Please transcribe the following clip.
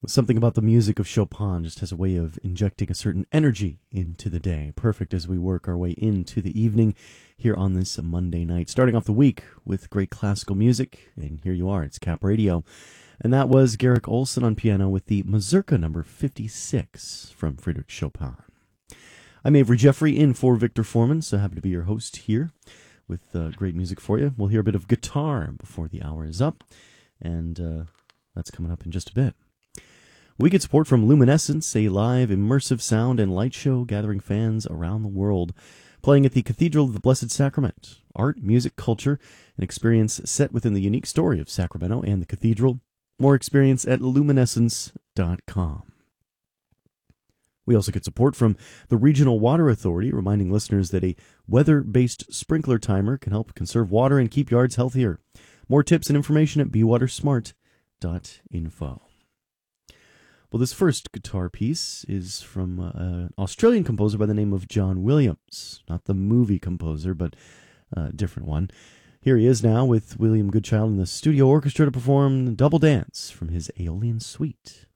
Something about the music of Chopin just has a way of injecting a certain energy into the day. Perfect as we work our way into the evening here on this Monday night. Starting off the week with great classical music, and here you are, it's Cap Radio. And that was Garrick Olson on piano with the Mazurka number 56 from Friedrich Chopin. I'm Avery Jeffrey in for Victor Foreman, so happy to be your host here with great music for you. We'll hear a bit of guitar before the hour is up, and that's coming up in just a bit. We get support from Luminescence, a live, immersive sound and light show gathering fans around the world, playing at the Cathedral of the Blessed Sacrament. Art, music, culture, an experience set within the unique story of Sacramento and the cathedral. More experience at luminescence.com. We also get support from the Regional Water Authority, reminding listeners that a weather-based sprinkler timer can help conserve water and keep yards healthier. More tips and information at bewatersmart.info. Well, this first guitar piece is from an Australian composer by the name of John Williams. Not the movie composer, but a different one. Here he is now with William Goodchild in the studio orchestra to perform Double Dance from his Aeolian Suite.